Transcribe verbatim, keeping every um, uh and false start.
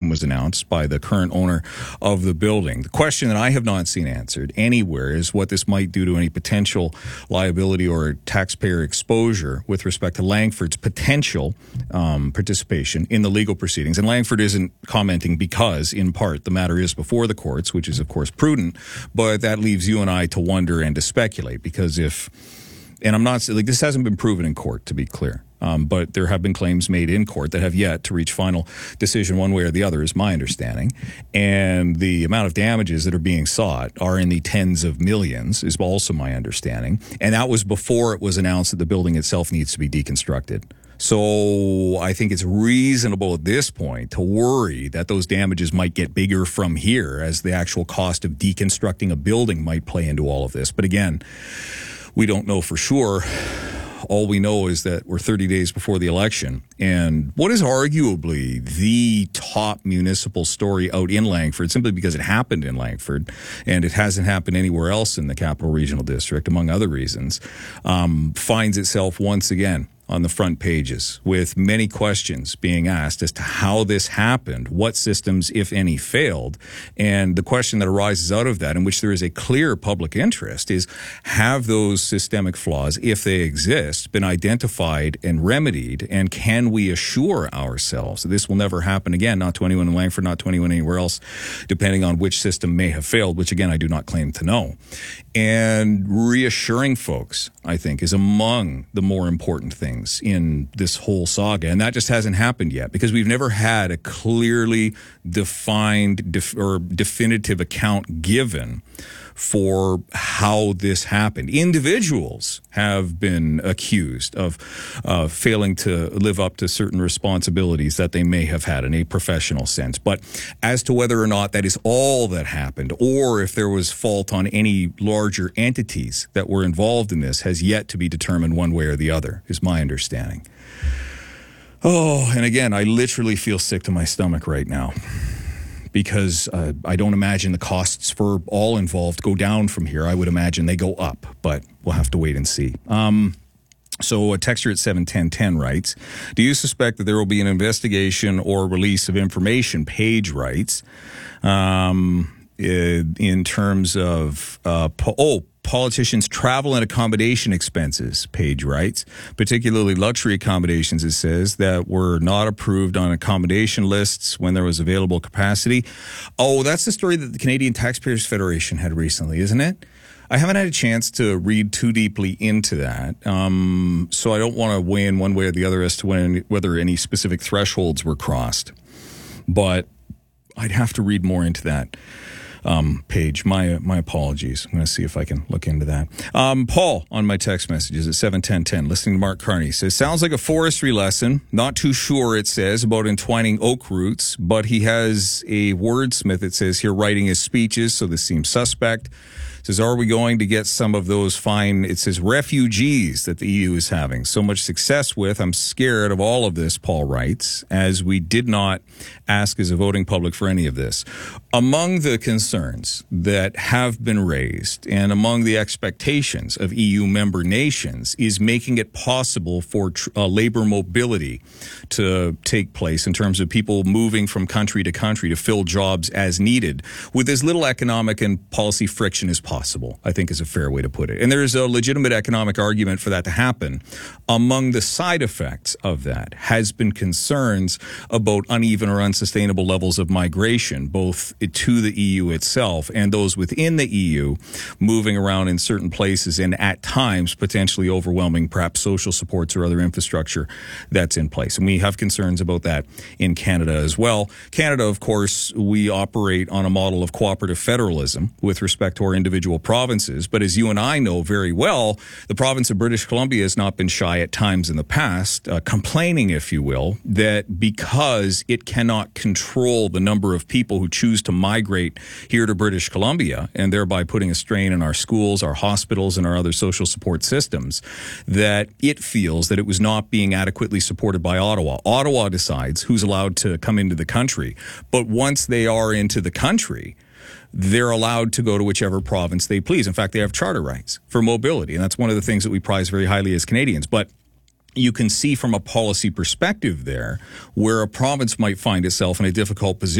was announced by the current owner of the building. The question that I have not seen answered anywhere is what this might do to any potential liability or taxpayer exposure with respect to Langford's potential um, participation in the legal proceedings. And Langford isn't commenting because, in part, the matter is before the courts, which is, of course, prudent, but that leaves you and I to wonder and to speculate, because if, and I'm not, like, this hasn't been proven in court, to be clear. Um, but there have been claims made in court that have yet to reach final decision one way or the other, is my understanding. And the amount of damages that are being sought are in the tens of millions, is also my understanding. And that was before it was announced that the building itself needs to be deconstructed. So I think it's reasonable at this point to worry that those damages might get bigger from here, as the actual cost of deconstructing a building might play into all of this. But again, we don't know for sure. All we know is that we're thirty days before the election, and what is arguably the top municipal story out in Langford, simply because it happened in Langford and it hasn't happened anywhere else in the Capital Regional District, among other reasons, um, finds itself once again on the front pages, with many questions being asked as to how this happened, what systems, if any, failed. And the question that arises out of that, in which there is a clear public interest, is have those systemic flaws, if they exist, been identified and remedied? And can we assure ourselves that this will never happen again, not to anyone in Langford, not to anyone anywhere else, depending on which system may have failed, which, again, I do not claim to know. And reassuring folks, I think, is among the more important things in this whole saga. And that just hasn't happened yet, because we've never had a clearly defined def- or definitive account given for how this happened. Individuals have been accused of uh, failing to live up to certain responsibilities that they may have had in a professional sense. But as to whether or not that is all that happened, or if there was fault on any larger entities that were involved in this, has yet to be determined one way or the other, is my understanding. Oh, and again, I literally feel sick to my stomach right now, because uh, I don't imagine the costs for all involved go down from here. I would imagine they go up, but we'll have to wait and see. Um, so a texter at seven ten ten writes, do you suspect that there will be an investigation or release of information, Page writes, um, in terms of, uh, po- oh, politicians' travel and accommodation expenses, Page writes, particularly luxury accommodations, it says, that were not approved on accommodation lists when there was available capacity. Oh, that's the story that the Canadian Taxpayers Federation had recently, isn't it? I haven't had a chance to read too deeply into that, um, so I don't want to weigh in one way or the other as to when, whether any specific thresholds were crossed. But I'd have to read more into that. Um, Page, my my apologies. I'm going to see if I can look into that. Um, Paul, on my text messages at seven ten ten, listening to Mark Carney, says, sounds like a forestry lesson. Not too sure, it says, about entwining oak roots, but he has a wordsmith, it says here, writing his speeches, so this seems suspect. It says, are we going to get some of those fine, it says, refugees that the E U is having so much success with? I'm scared of all of this, Paul writes, as we did not ask as a voting public for any of this. Among the concerns that have been raised and among the expectations of E U member nations is making it possible for tr- uh, labor mobility to take place in terms of people moving from country to country to fill jobs as needed with as little economic and policy friction as possible, I think is a fair way to put it. And there is a legitimate economic argument for that to happen. Among the side effects of that has been concerns about uneven or unsustainable levels of migration, both to the E U itself and those within the E U moving around in certain places and at times potentially overwhelming perhaps social supports or other infrastructure that's in place. And we have concerns about that in Canada as well. Canada, of course, we operate on a model of cooperative federalism with respect to our individual provinces. But as you and I know very well, the province of British Columbia has not been shy at times in the past, uh, complaining, if you will, that because it cannot control the number of people who choose to migrate here to British Columbia, and thereby putting a strain on our schools, our hospitals, and our other social support systems, that it feels that it was not being adequately supported by Ottawa. Ottawa decides who's allowed to come into the country, but once they are into the country, they're allowed to go to whichever province they please. In fact, they have charter rights for mobility, and that's one of the things that we prize very highly as Canadians. But you can see from a policy perspective there where a province might find itself in a difficult position